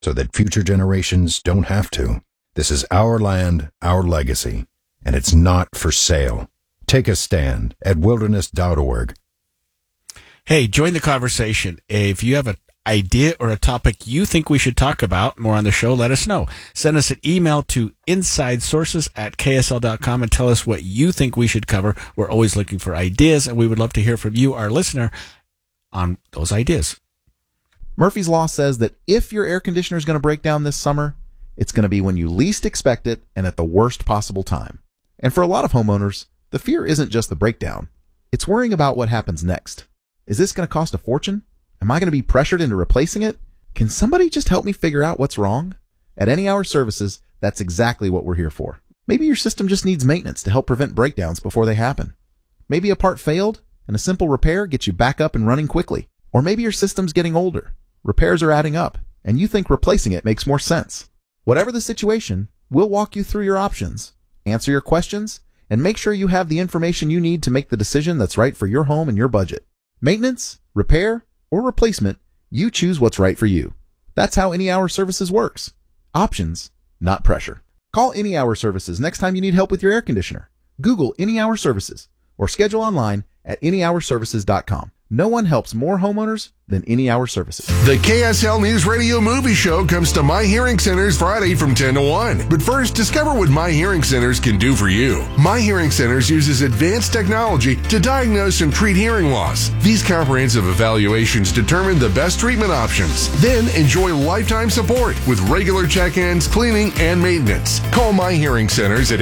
so that future generations don't have to. This is our land, our legacy, and it's not for sale. Take a stand at wilderness.org. Hey, join the conversation. If you have an idea or a topic you think we should talk about more on the show, let us know. Send us an email to insidesources@ksl.com and tell us what you think we should cover. We're always looking for ideas, and we would love to hear from you, our listener, on those ideas. Murphy's Law says that if your air conditioner is going to break down this summer, it's going to be when you least expect it and at the worst possible time. And for a lot of homeowners, the fear isn't just the breakdown. It's worrying about what happens next. Is this going to cost a fortune? Am I going to be pressured into replacing it? Can somebody just help me figure out what's wrong? At Any Hour Services, that's exactly what we're here for. Maybe your system just needs maintenance to help prevent breakdowns before they happen. Maybe a part failed and a simple repair gets you back up and running quickly. Or maybe your system's getting older. Repairs are adding up, and you think replacing it makes more sense. Whatever the situation, we'll walk you through your options, answer your questions, and make sure you have the information you need to make the decision that's right for your home and your budget. Maintenance, repair, or replacement, you choose what's right for you. That's how Any Hour Services works. Options, not pressure. Call Any Hour Services next time you need help with your air conditioner. Google Any Hour Services or schedule online at anyhourservices.com. No one helps more homeowners than Any Hour Services. The KSL News Radio Movie Show comes to My Hearing Centers Friday from 10 to 1. But first, discover what My Hearing Centers can do for you. My Hearing Centers uses advanced technology to diagnose and treat hearing loss. These comprehensive evaluations determine the best treatment options. Then enjoy lifetime support with regular check-ins, cleaning, and maintenance. Call My Hearing Centers at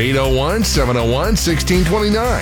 801-701-1629.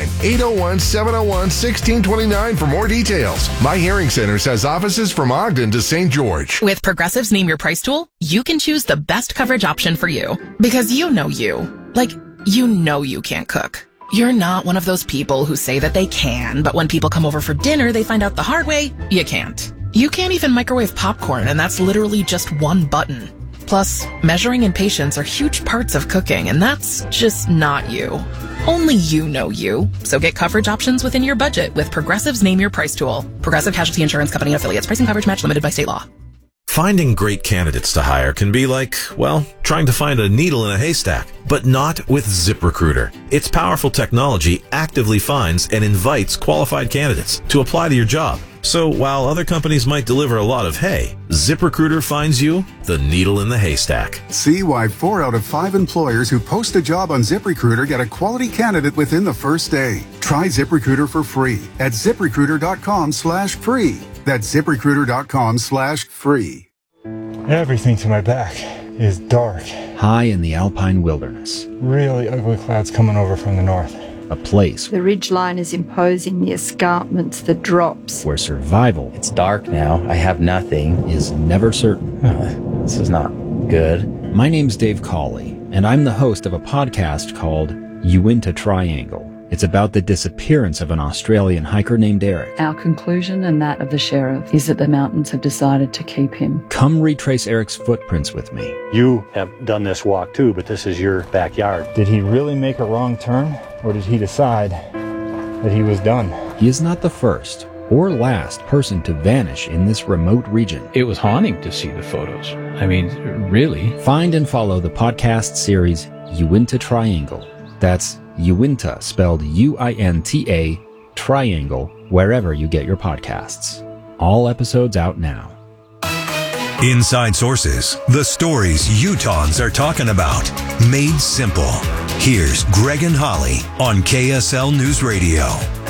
801-701-1629 for more details. My Hearing Centers has offices from Ogden to St. George. With Progressive's Name Your Price tool, you can choose the best coverage option for you. Because you know you. Like, you know you can't cook. You're not one of those people who say that they can, but when people come over for dinner, they find out the hard way, you can't. You can't even microwave popcorn, and that's literally just one button. Plus, measuring and patience are huge parts of cooking, and that's just not you. Only you know you. So get coverage options within your budget with Progressive's Name Your Price tool. Progressive Casualty Insurance Company and affiliates. Pricing coverage match limited by state law. Finding great candidates to hire can be like, well, trying to find a needle in a haystack, but not with ZipRecruiter. Its powerful technology actively finds and invites qualified candidates to apply to your job. So while other companies might deliver a lot of hay, ZipRecruiter finds you the needle in the haystack. See why 4 out of 5 employers who post a job on ZipRecruiter get a quality candidate within the first day. Try ZipRecruiter for free at ZipRecruiter.com/free. That's ZipRecruiter.com/free. Everything to my back is dark. High in the alpine wilderness. Really ugly clouds coming over from the north. A place the ridgeline is imposing the escarpments, the drops. where survival, It's dark now. I have nothing. is never certain. This is not good. My name's Dave Cawley, and I'm the host of a podcast called Uinta Triangle. It's about the disappearance of an Australian hiker named Eric. Our conclusion, and that of the sheriff, is that the mountains have decided to keep him. Come retrace Eric's footprints with me. You have done this walk too, but this is your backyard. Did he really make a wrong turn, or did he decide that he was done? He is not the first or last person to vanish in this remote region. It was haunting to see the photos. I mean, really. Find and follow the podcast series Uinta Triangle. That's Uinta, spelled U-I-N-T-A, Triangle, wherever you get your podcasts. All episodes out now. Inside Sources, the stories Utahns are talking about, made simple. Here's Greg and Holly on KSL News Radio.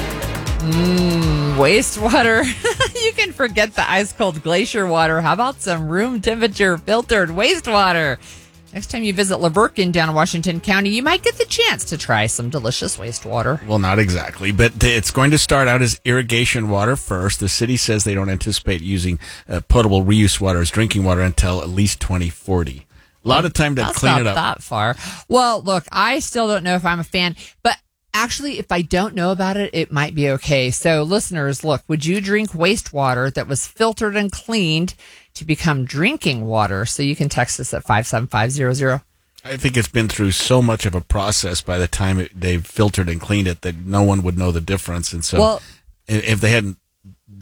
Wastewater. You can forget the ice-cold glacier water. How about some room temperature filtered wastewater? Next time you visit Laverkin down in Washington County, you might get the chance to try some delicious wastewater. Well, not exactly, but it's going to start out as irrigation water first. The city says they don't anticipate using potable reuse water as drinking water until at least 2040. A lot of time to clean it up. That's not that far. Well, look, I still don't know if I'm a fan, but actually, if I don't know about it, it might be okay. So, listeners, look, would you drink wastewater that was filtered and cleaned to become drinking water? So you can text us at 57500. I think it's been through so much of a process by the time they've filtered and cleaned it that no one would know the difference. And so if they hadn't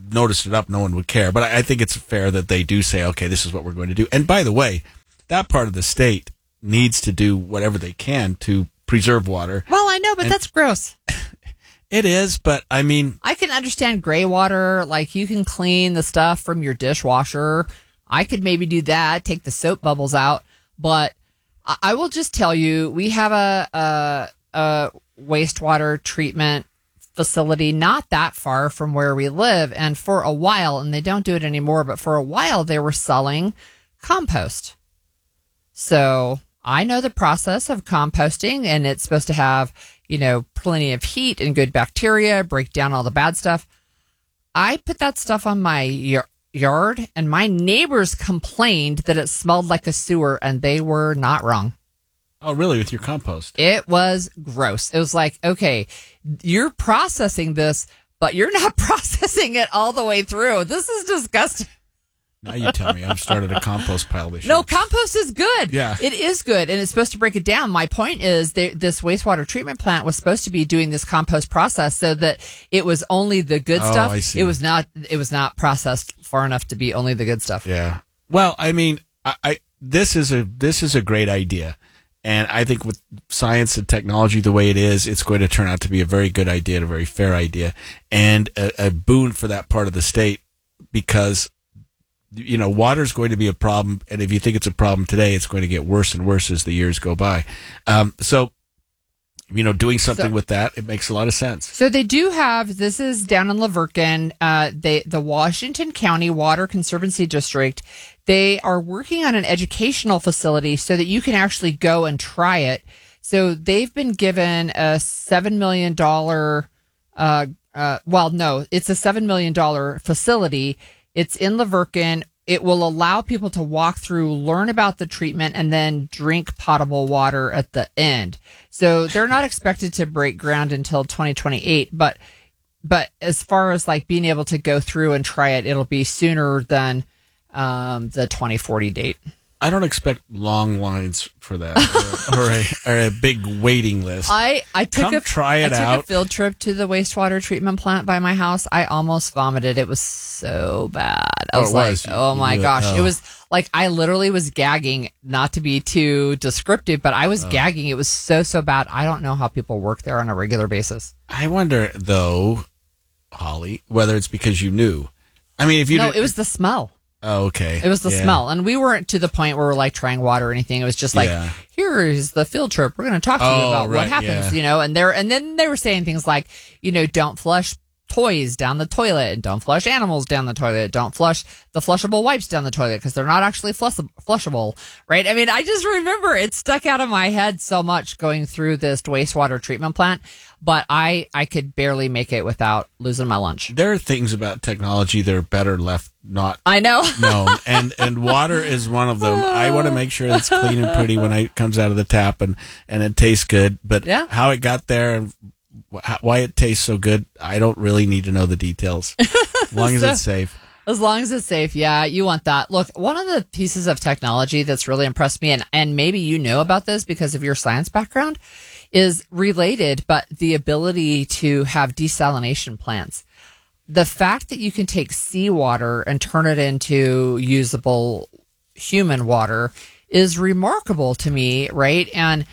noticed it up, no one would care. But I think it's fair that they do say, okay, this is what we're going to do. And by the way, that part of the state needs to do whatever they can to preserve water. Well, I know, but that's gross. It is, but I mean, I can understand gray water. Like you can clean the stuff from your dishwasher. I could maybe do that, take the soap bubbles out. But I will just tell you, we have a wastewater treatment facility not that far from where we live. And for a while, and they don't do it anymore, but for a while they were selling compost. So I know the process of composting, and it's supposed to have, plenty of heat and good bacteria, break down all the bad stuff. I put that stuff on my yard, and my neighbors complained that it smelled like a sewer, and they were not wrong. Oh, really? With your compost? It was gross. It was like, okay, you're processing this, but you're not processing it all the way through. This is disgusting. Now you tell me. I've started a compost pile this year. No, compost is good. Yeah. It is good, and it's supposed to break it down. My point is this wastewater treatment plant was supposed to be doing this compost process so that it was only the good stuff. I see. It was not processed far enough to be only the good stuff. Yeah. Well, I mean, this is a great idea. And I think with science and technology the way it is, it's going to turn out to be a very good idea, a very fair idea, and a boon for that part of the state because water is going to be a problem, and if you think it's a problem today, it's going to get worse and worse as the years go by. So, doing something with that, it makes a lot of sense. So they do have, this is down in La Verkin, the Washington County Water Conservancy District. They are working on an educational facility so that you can actually go and try it. So they've been given a $7 million, it's a $7 million facility. It's in La Verkin. It will allow people to walk through, learn about the treatment, and then drink potable water at the end. So they're not expected to break ground until 2028. But as far as like being able to go through and try it, it'll be sooner than the 2040 date. I don't expect long lines for that or a big waiting list. I took a field trip to the wastewater treatment plant by my house. I almost vomited. It was so bad. I was like, oh my gosh. It was like I literally was gagging, not to be too descriptive, but I was gagging. It was so bad. I don't know how people work there on a regular basis. I wonder, though, Holly, whether it's because you knew. I mean, if you it was the smell. Oh, okay. It was the smell. And we weren't to the point where we're like trying water or anything. It was just like, here is the field trip. We're going to talk to you about what happens, and then they were saying things like, don't flush toys down the toilet, and don't flush animals down the toilet, don't flush the flushable wipes down the toilet because they're not actually flushable, right? I mean, I just remember it stuck out of my head so much going through this wastewater treatment plant, but I could barely make it without losing my lunch. There are things about technology that are better left not I know. known, and water is one of them. I want to make sure it's clean and pretty when it comes out of the tap and it tastes good, but how it got there and why it tastes so good, I don't really need to know the details. As long as it's safe. As long as it's safe, yeah, you want that. Look, one of the pieces of technology that's really impressed me, and maybe you know about this because of your science background, is related, but the ability to have desalination plants. The fact that you can take seawater and turn it into usable human water is remarkable to me, right? And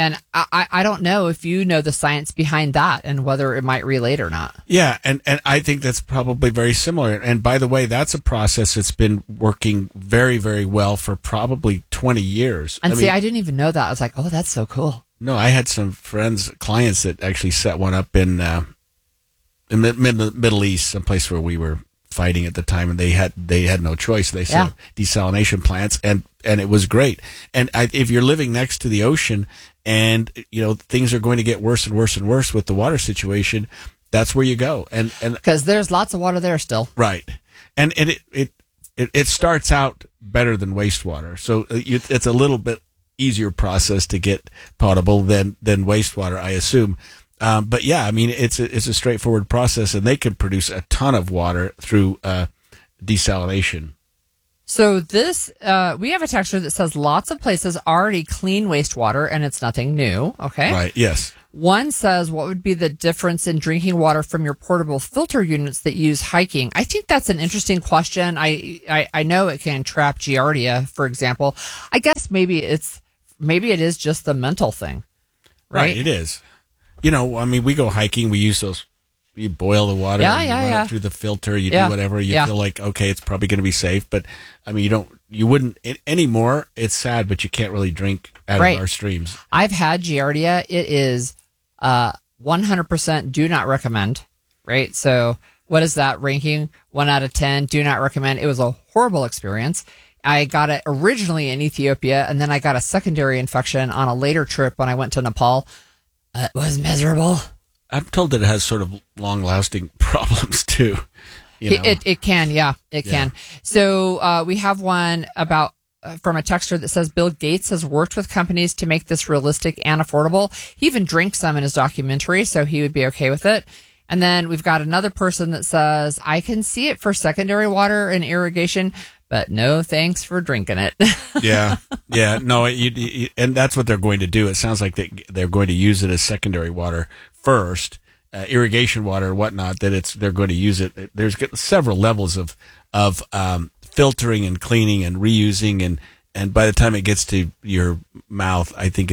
I don't know if you know the science behind that and whether it might relate or not. Yeah, and I think that's probably very similar. And by the way, that's a process that's been working very, very well for probably 20 years. And I didn't even know that. I was like, oh, that's so cool. No, I had some clients that actually set one up in the Middle East, someplace where we were fighting at the time, and they had no choice. They set up desalination plants, and it was great. And if you're living next to the ocean, and things are going to get worse and worse and worse with the water situation, that's where you go. And because there's lots of water there still, right? And it starts out better than wastewater, so it's a little bit easier process to get potable than wastewater, I assume. But yeah, I mean, it's a straightforward process, and they can produce a ton of water through desalination. So this, we have a texture that says lots of places already clean wastewater, and it's nothing new. Okay. Right. Yes. One says, what would be the difference in drinking water from your portable filter units that you use hiking? I think that's an interesting question. I know it can trap Giardia, for example. I guess maybe it is just the mental thing, right? It is. You know, I mean, we go hiking, we use those, you boil the water, you run it through the filter, you do whatever, you feel like, okay, it's probably going to be safe, but I mean, you wouldn't anymore. It's sad, but you can't really drink out of our streams. I've had Giardia. It is 100% do not recommend, right? So what is that ranking? 1 out of 10, do not recommend. It was a horrible experience. I got it originally in Ethiopia, and then I got a secondary infection on a later trip when I went to Nepal. It was miserable. I'm told that it has sort of long-lasting problems too. You know? It can, it can. So we have one about from a texter that says Bill Gates has worked with companies to make this realistic and affordable. He even drinks some in his documentary, so he would be okay with it. And then we've got another person that says, I can see it for secondary water and irrigation, but no thanks for drinking it. Yeah. No, and that's what they're going to do. It sounds like they're going to use it as secondary water first, irrigation water and whatnot, they're going to use it. There's several levels of filtering and cleaning and reusing, and by the time it gets to your mouth, I think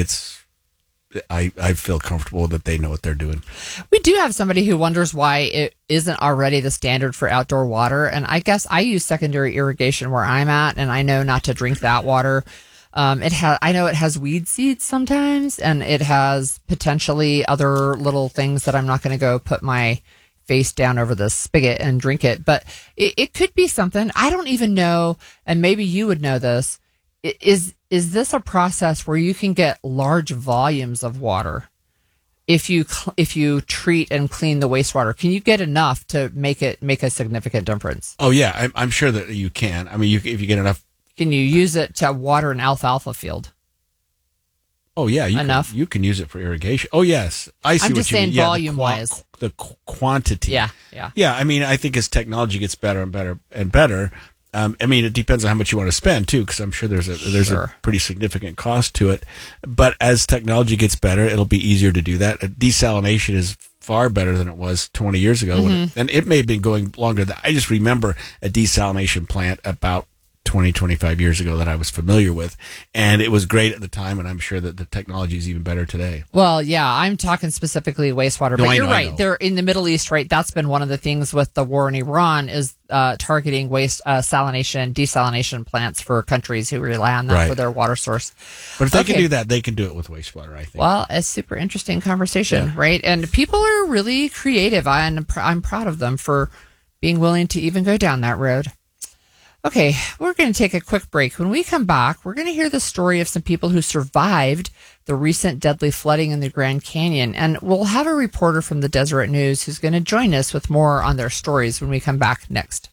I feel comfortable that they know what they're doing. We do have somebody who wonders why it isn't already the standard for outdoor water, and I guess I use secondary irrigation where I'm at, and I know not to drink that water. I know it has weed seeds sometimes, and it has potentially other little things that I'm not going to go put my face down over the spigot and drink it, but it could be something. I don't even know, and maybe you would know this. Is this a process where you can get large volumes of water if you treat and clean the wastewater? Can you get enough to make a significant difference? Oh yeah, I'm sure that you can. I mean, if you get enough. Can you use it to water an alfalfa field? Oh yeah, enough. You can use it for irrigation. Oh yes, I see. I'm just saying, volume wise, the quantity. Yeah. I mean, I think as technology gets better and better and better. I mean, it depends on how much you want to spend too, because I'm sure there's a pretty significant cost to it. But as technology gets better, it'll be easier to do that. Desalination is far better than it was 20 years ago, and it may have been going longer. I just remember a desalination plant about 25 years ago that I was familiar with, and it was great at the time, and I'm sure that the technology is even better today. Well, yeah, I'm talking specifically wastewater, but you're right. They're in the Middle East, right? That's been one of the things with the war in Iran is targeting desalination plants for countries who rely on that for their water source. But if they can do that, they can do it with wastewater, I think. Well, a super interesting conversation, right? And people are really creative, and I'm proud of them for being willing to even go down that road. Okay, we're going to take a quick break. When we come back, we're going to hear the story of some people who survived the recent deadly flooding in the Grand Canyon. And we'll have a reporter from the Deseret News who's going to join us with more on their stories when we come back next.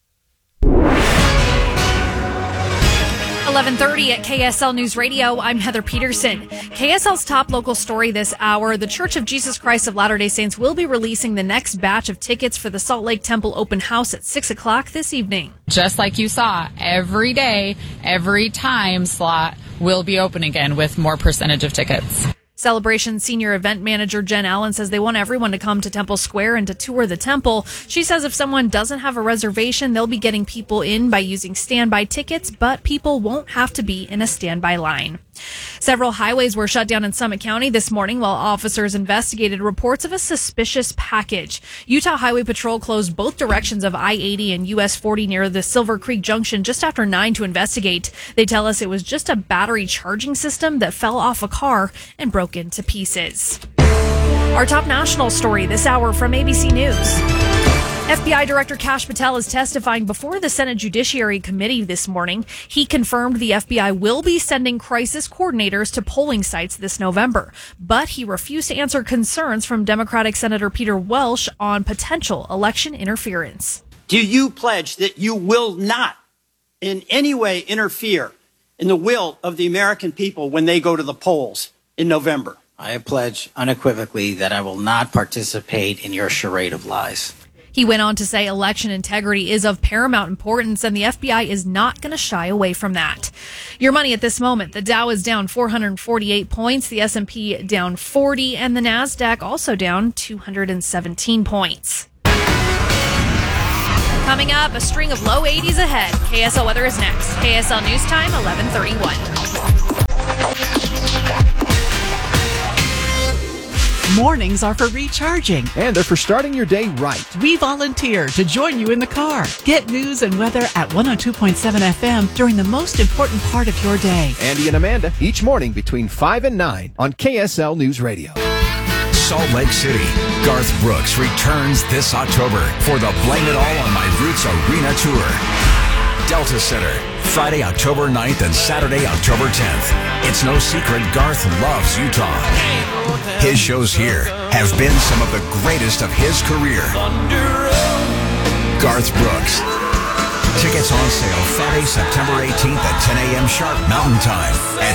11:30 at KSL News Radio. I'm Heather Peterson. KSL's top local story this hour: the Church of Jesus Christ of Latter-day Saints will be releasing the next batch of tickets for the Salt Lake Temple open house at 6 o'clock this evening. Just like you saw, every day, every time slot will be open again with more percentage of tickets. Celebration Senior Event Manager Jen Allen says they want everyone to come to Temple Square and to tour the temple. She says if someone doesn't have a reservation, they'll be getting people in by using standby tickets, but people won't have to be in a standby line. Several highways were shut down in Summit County this morning while officers investigated reports of a suspicious package. Utah Highway Patrol closed both directions of I-80 and US 40 near the Silver Creek Junction just after 9 to investigate. They tell us it was just a battery charging system that fell off a car and broke into pieces. Our top national story this hour from ABC News. FBI Director Kash Patel is testifying before the Senate Judiciary Committee this morning. He confirmed the FBI will be sending crisis coordinators to polling sites this November, but he refused to answer concerns from Democratic Senator Peter Welch on potential election interference. Do you pledge that you will not in any way interfere in the will of the American people when they go to the polls in November? I pledge unequivocally that I will not participate in your charade of lies. He went on to say election integrity is of paramount importance, and the FBI is not going to shy away from that. Your money at this moment: the Dow is down 448 points, the S&P down 40, and the NASDAQ also down 217 points. Coming up, a string of low 80s ahead. KSL weather is next. KSL News Time, 11:31. Mornings are for recharging. And they're for starting your day right. We volunteer to join you in the car. Get news and weather at 102.7 FM during the most important part of your day. Andy and Amanda, each morning between 5 and 9 on KSL News Radio. Salt Lake City. Garth Brooks returns this October for the Blame It All on My Roots Arena Tour. Delta Center, Friday, October 9th and Saturday, October 10th. It's no secret Garth loves Utah. His shows here have been some of the greatest of his career. Garth Brooks. Tickets on sale Friday, September 18th at 10 a.m. sharp Mountain Time at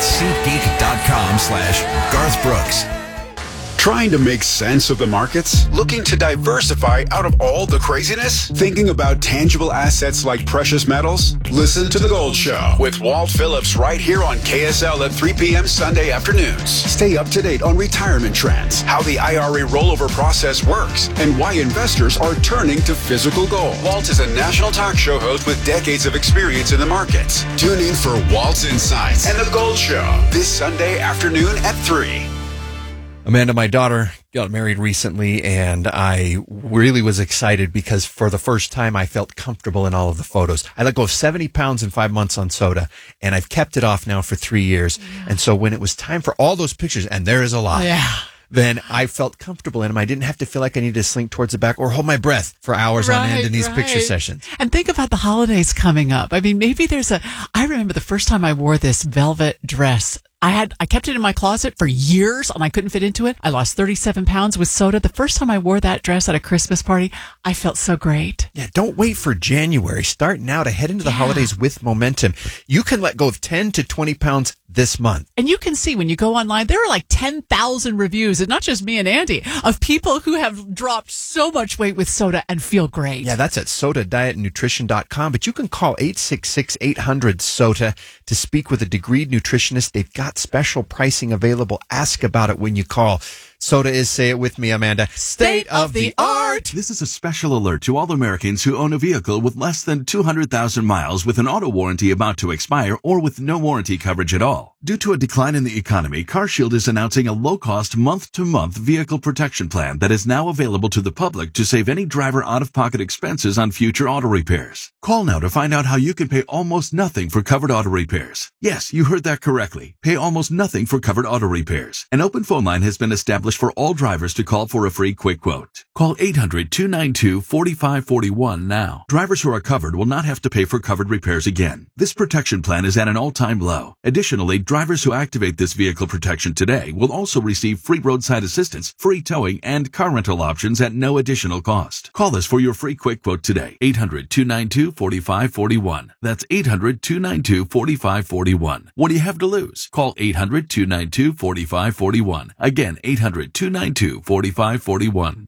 SeatGeek.com/Garth Brooks. Trying to make sense of the markets? Looking to diversify out of all the craziness? Thinking about tangible assets like precious metals? Listen to The Gold Show with Walt Phillips right here on KSL at 3 p.m. Sunday afternoons. Stay up to date on retirement trends, how the IRA rollover process works, and why investors are turning to physical gold. Walt is a national talk show host with decades of experience in the markets. Tune in for Walt's Insights and The Gold Show this Sunday afternoon at 3. Amanda, my daughter got married recently, and I really was excited because for the first time I felt comfortable in all of the photos. I let go of 70 pounds in 5 months on soda, and I've kept it off now for 3 years. Yeah. And so when it was time for all those pictures, and there is a lot, then I felt comfortable in them. I didn't have to feel like I needed to slink towards the back or hold my breath for hours on end in these picture sessions. And think about the holidays coming up. I mean, maybe I remember the first time I wore this velvet dress. I kept it in my closet for years and I couldn't fit into it. I lost 37 pounds with soda. The first time I wore that dress at a Christmas party, I felt so great. Yeah, don't wait for January. Start now to head into the holidays with momentum. You can let go of 10 to 20 pounds this month. And you can see when you go online, there are like 10,000 reviews, and not just me and Andy, of people who have dropped so much weight with soda and feel great. Yeah, that's at sodadietnutrition.com. But you can call 866-800-SOTA to speak with a degreed nutritionist. They've got special pricing available. Ask about it when you call. Soda is, say it with me, Amanda, state of the art. This is a special alert to all Americans who own a vehicle with less than 200,000 miles with an auto warranty about to expire or with no warranty coverage at all. Due to a decline in the economy, CarShield is announcing a low-cost month-to-month vehicle protection plan that is now available to the public to save any driver out-of-pocket expenses on future auto repairs. Call now to find out how you can pay almost nothing for covered auto repairs. Yes, you heard that correctly. Pay almost nothing for covered auto repairs. An open phone line has been established for all drivers to call for a free quick quote. Call 800-292-4541 now. Drivers who are covered will not have to pay for covered repairs again. This protection plan is at an all-time low. Additionally, drivers who activate this vehicle protection today will also receive free roadside assistance, free towing, and car rental options at no additional cost. Call us for your free quick quote today. 800-292-4541. That's 800-292-4541. What do you have to lose? Call 800-292-4541. Again, 800-292-4541.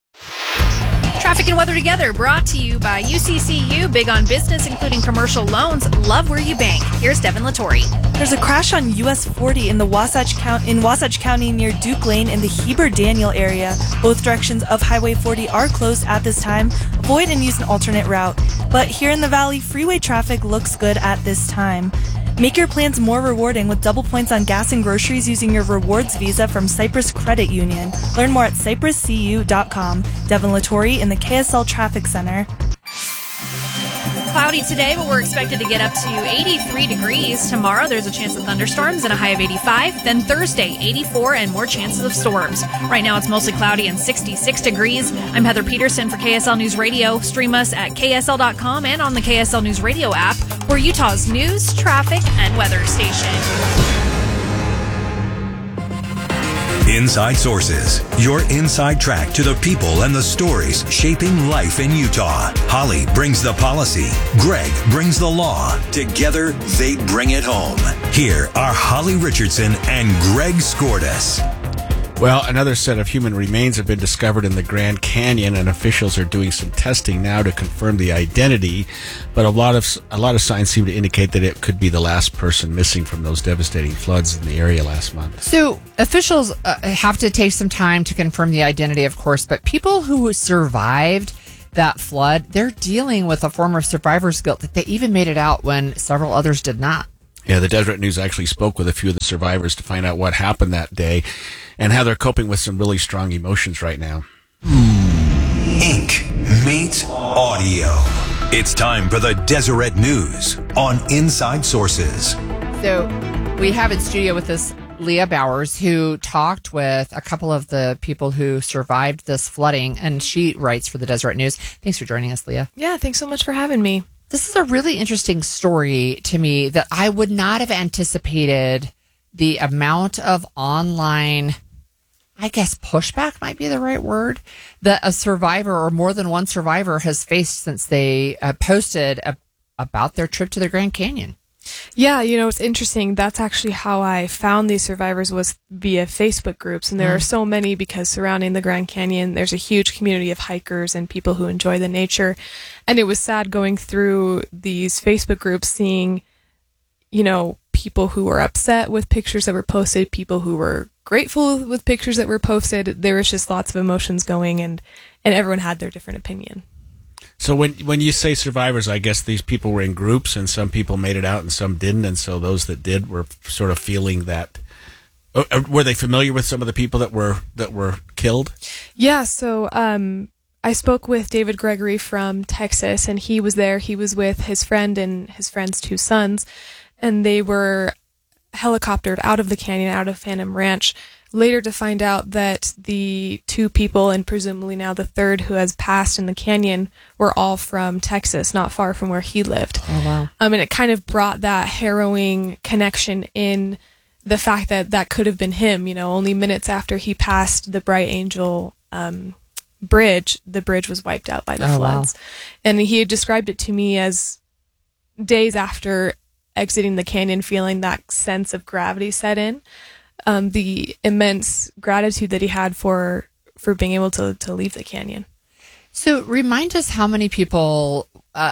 Traffic and weather together, brought to you by UCCU, big on business, including commercial loans. Love where you bank. Here's Devin Latore. There's a crash on US 40 in the Wasatch County near Duke Lane in the Heber-Daniel area. Both directions of Highway 40 are closed at this time. Avoid and use an alternate route. But here in the Valley, freeway traffic looks good at this time. Make your plans more rewarding with double points on gas and groceries using your rewards visa from Cyprus Credit Union. Learn more at cypruscu.com. Devin Latore in the KSL Traffic Center. Cloudy today, but we're expected to get up to 83 degrees. Tomorrow, there's a chance of thunderstorms and a high of 85. Then Thursday, 84 and more chances of storms. Right now, it's mostly cloudy and 66 degrees. I'm Heather Peterson for KSL News Radio. Stream us at KSL.com and on the KSL News Radio app. We're Utah's news, traffic, and weather station. Inside Sources, your inside track to the people and the stories shaping life in Utah. Holly brings the policy. Greg brings the law. Together, they bring it home. Here are Holly Richardson and Greg Skordas. Well, another set of human remains have been discovered in the Grand Canyon, and officials are doing some testing now to confirm the identity. But a lot of signs seem to indicate that it could be the last person missing from those devastating floods in the area last month. So officials have to take some time to confirm the identity, of course, but people who survived that flood, they're dealing with a form of survivor's guilt that they even made it out when several others did not. Yeah, the Deseret News actually spoke with a few of the survivors to find out what happened that day and how they're coping with some really strong emotions right now. Ink meets audio. It's time for the Deseret News on Inside Sources. So we have in studio with us Leah Bowers, who talked with a couple of the people who survived this flooding, and she writes for the Deseret News. Thanks for joining us, Leah. Yeah, thanks so much for having me. This is a really interesting story to me that I would not have anticipated the amount of online, I guess pushback might be the right word, that a survivor or more than one survivor has faced since they posted about their trip to the Grand Canyon. Yeah, it's interesting. That's actually how I found these survivors, was via Facebook groups. And there are so many because surrounding the Grand Canyon, there's a huge community of hikers and people who enjoy the nature. And it was sad going through these Facebook groups, seeing, people who were upset with pictures that were posted, people who were grateful with pictures that were posted. There was just lots of emotions going, and everyone had their different opinion. So when you say survivors, I guess these people were in groups, and some people made it out and some didn't, and so those that did were sort of feeling that. Were they familiar with some of the people that were killed? Yeah. So I spoke with David Gregory from Texas, and he was there. He was with his friend and his friend's two sons, and they were helicoptered out of the canyon, out of Phantom Ranch, later to find out that the two people, and presumably now the third who has passed in the canyon, were all from Texas, not far from where he lived. Oh, wow. And it kind of brought that harrowing connection in the fact that could have been him. Only minutes after he passed the Bright Angel bridge, the bridge was wiped out by the floods. Wow. And he had described it to me as days after exiting the canyon, feeling that sense of gravity set in. The immense gratitude that he had for being able to leave the canyon. So remind us how many people,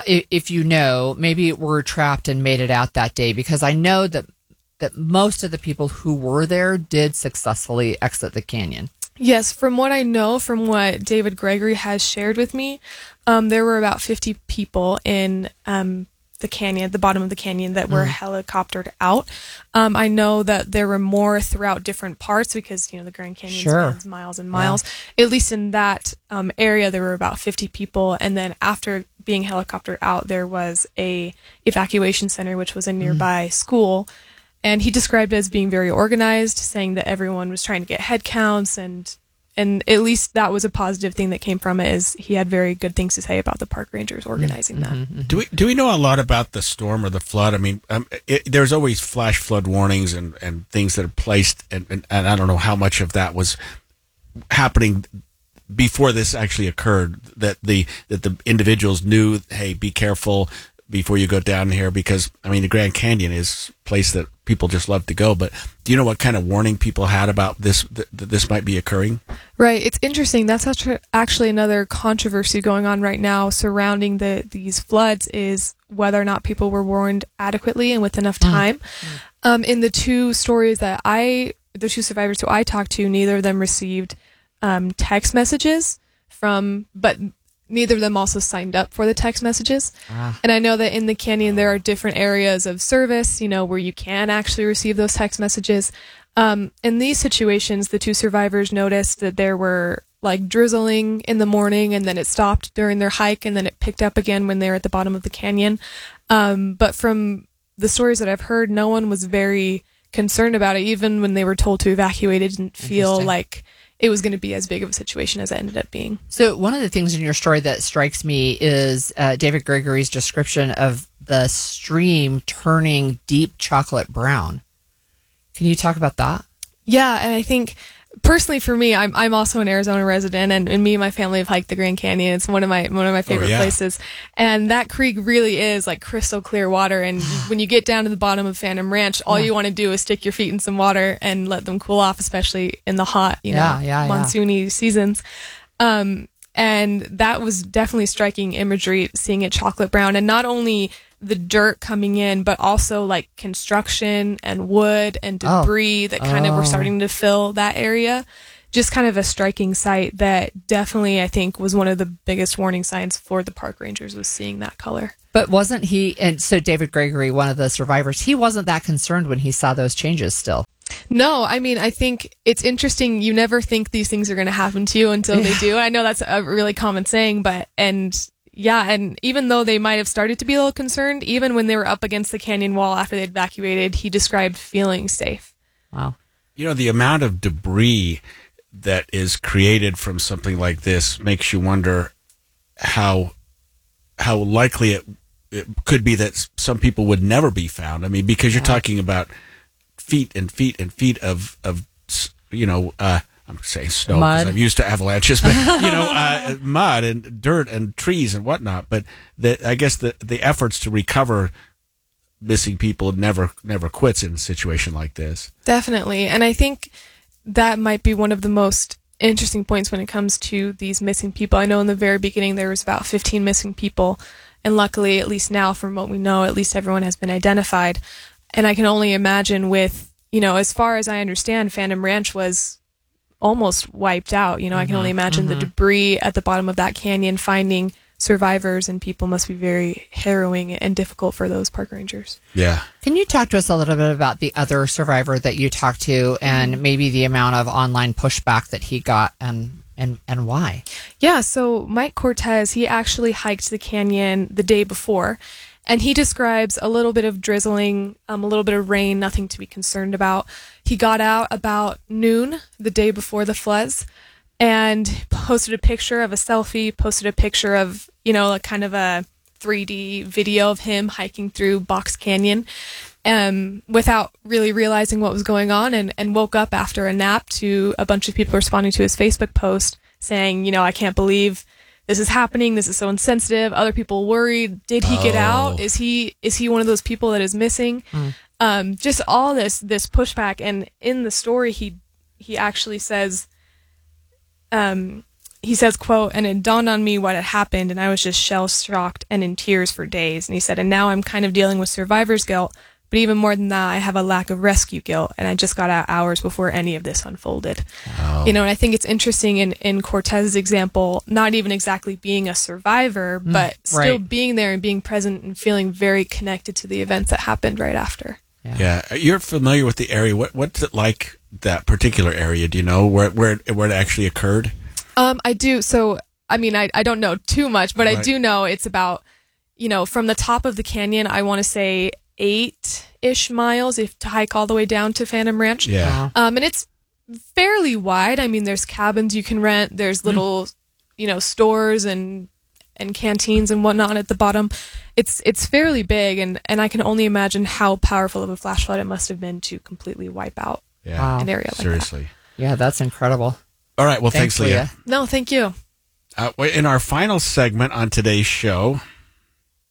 if maybe were trapped and made it out that day, because I know that most of the people who were there did successfully exit the canyon. Yes, from what I know, from what David Gregory has shared with me, there were about 50 people in the canyon, the bottom of the canyon, that were helicoptered out. I know that there were more throughout different parts because, the Grand Canyon spans miles and miles. Yeah. At least in that area, there were about 50 people. And then after being helicoptered out, there was a evacuation center, which was a nearby school. And he described it as being very organized, saying that everyone was trying to get head counts, and at least that was a positive thing that came from it, is he had very good things to say about the park rangers organizing that. Do we know a lot about the storm or the flood? I mean, there's always flash flood warnings and things that are placed, and I don't know how much of that was happening before this actually occurred, that the individuals knew, hey, be careful before you go down here, because the Grand Canyon is a place that people just love to go. But do you know what kind of warning people had about this, that this might be occurring? Right. It's interesting. That's actually another controversy going on right now surrounding these floods, is whether or not people were warned adequately and with enough time. In the two stories that the two survivors who I talked to, neither of them received text messages but neither of them also signed up for the text messages. And I know that in the canyon, there are different areas of service, where you can actually receive those text messages. In these situations, the two survivors noticed that there were drizzling in the morning, and then it stopped during their hike, and then it picked up again when they were at the bottom of the canyon. But from the stories that I've heard, no one was very concerned about it. Even when they were told to evacuate, it didn't feel like it was going to be as big of a situation as it ended up being. So one of the things in your story that strikes me is David Gregory's description of the stream turning deep chocolate brown. Can you talk about that? Yeah, and I think personally for me, I'm also an Arizona resident, and me and my family have hiked the Grand Canyon. It's one of my favorite places, and that creek really is like crystal clear water. And when you get down to the bottom of Phantom Ranch, all you want to do is stick your feet in some water and let them cool off, especially in the hot, monsoony seasons. And that was definitely striking imagery, seeing it chocolate brown, and not only the dirt coming in, but also like construction and wood and debris that kind of were starting to fill that area. Just kind of a striking sight that definitely, I think, was one of the biggest warning signs for the park rangers, was seeing that color. But wasn't he, and so David Gregory, one of the survivors, he wasn't that concerned when he saw those changes still. No, I mean, I think it's interesting. You never think these things are going to happen to you until they do. I know that's a really common saying, and even though they might have started to be a little concerned, even when they were up against the canyon wall after they'd evacuated, he described feeling safe. Wow. The amount of debris that is created from something like this makes you wonder how likely it could be that some people would never be found. I mean, because you're talking about feet and feet and feet of I'm saying snow because I'm used to avalanches, but mud and dirt and trees and whatnot. But I guess the efforts to recover missing people never quits in a situation like this. Definitely, and I think that might be one of the most interesting points when it comes to these missing people. I know in the very beginning there was about 15 missing people, and luckily, at least now, from what we know, at least everyone has been identified. And I can only imagine with, as far as I understand, Phantom Ranch was almost wiped out. I can only imagine the debris at the bottom of that canyon, finding survivors and people must be very harrowing and difficult for those park rangers. Yeah. Can you talk to us a little bit about the other survivor that you talked to and maybe the amount of online pushback that he got and why? Yeah, so Mike Cortez, he actually hiked the canyon the day before, and he describes a little bit of drizzling, a little bit of rain, nothing to be concerned about. He got out about noon the day before the floods and posted a picture of a selfie, posted a picture of, like kind of a 3D video of him hiking through Box Canyon without really realizing what was going on, and woke up after a nap to a bunch of people responding to his Facebook post saying, I can't believe this is happening. This is so insensitive. Other people worried. Did he get out? Is he one of those people that is missing? Just all this pushback. And in the story, he actually says, quote, "And it dawned on me what had happened, and I was just shell-shocked and in tears for days." And he said, "And now I'm kind of dealing with survivor's guilt, but even more than that, I have a lack of rescue guilt, and I just got out hours before any of this unfolded." Wow. And I think it's interesting in Cortez's example, not even exactly being a survivor, but still being there and being present and feeling very connected to the events that happened right after. Yeah. You're familiar with the area. What's it like, that particular area? Do you know where it actually occurred? I do. So, I mean, I don't know too much, but I do know it's about, from the top of the canyon, I want to say 8-ish miles if to hike all the way down to Phantom Ranch. Yeah. And it's fairly wide. I mean, there's cabins you can rent. There's little, stores and canteens and whatnot at the bottom. It's fairly big, and I can only imagine how powerful of a flash flood it must have been to completely wipe out an area like seriously. that. Yeah, that's incredible. All right. Well, thanks, Leah. No, thank you. In our final segment on today's show,